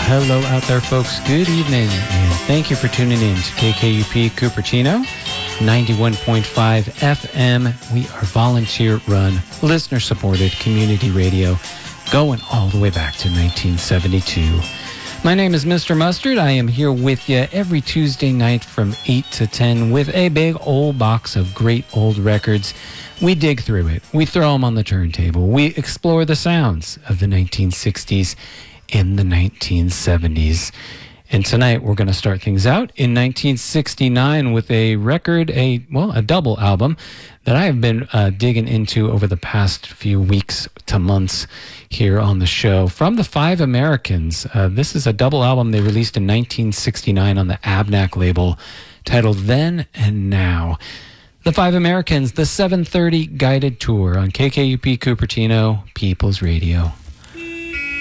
hello out there, folks. Good evening, and thank you for tuning in to KKUP Cupertino, 91.5 FM. We are volunteer-run, listener-supported community radio, going all the way back to 1972. My name is Mr. Mustard. I am here with you every Tuesday night from 8 to 10 with a big old box of great old records. We dig through it. We throw them on the turntable. We explore the sounds of the 1960s and the 1970s. And tonight we're going to start things out in 1969 with a record, a double album that I have been digging into over the past few weeks to months here on the show. From the Five Americans, this is a double album they released in 1969 on the Abnac label, titled Then and Now. The Five Americans, the 7:30 guided tour on KKUP Cupertino People's Radio.